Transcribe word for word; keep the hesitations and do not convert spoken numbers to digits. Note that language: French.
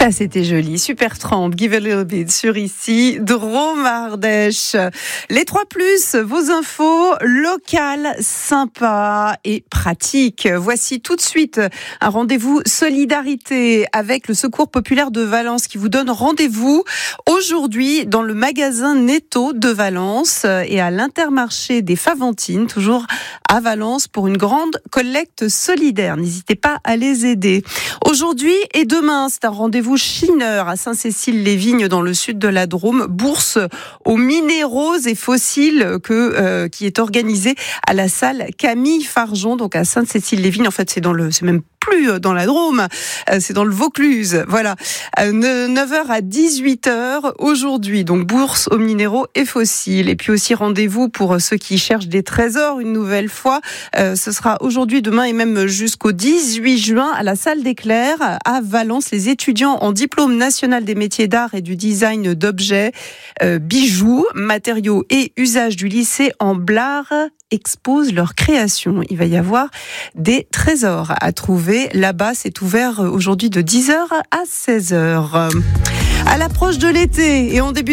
Ça, c'était joli. Super trente, Give a Little Bit sur ici, Drôme Ardèche. Les trois plus, vos infos locales, sympas et pratiques. Voici tout de suite un rendez-vous solidarité avec le Secours populaire de Valence qui vous donne rendez-vous aujourd'hui dans le magasin Netto de Valence et à l'Intermarché des Faventines, toujours à Valence, pour une grande collecte solidaire. N'hésitez pas à les aider. Aujourd'hui et demain, c'est un rendez-vous chineur à Saint-Cécile-les-Vignes dans le sud de la Drôme, bourse aux minéraux et fossiles que, euh, qui est organisée à la salle Camille Farjon, donc à Sainte-Cécile-les-Vignes. En fait, c'est dans le, c'est même plus dans la Drôme, c'est dans le Vaucluse. Voilà, neuf heures à dix-huit heures aujourd'hui. Donc bourse aux minéraux et fossiles. Et puis aussi rendez-vous pour ceux qui cherchent des trésors une nouvelle fois. Euh, ce sera aujourd'hui, demain et même jusqu'au dix-huit juin à la salle des Clercs à Valence. Les étudiants en diplôme national des métiers d'art et du design d'objets, euh, bijoux, matériaux et usages du lycée en Blard exposent leur création. Il va y avoir des trésors à trouver. Là-bas, c'est ouvert aujourd'hui de dix heures à seize heures. À l'approche de l'été et en début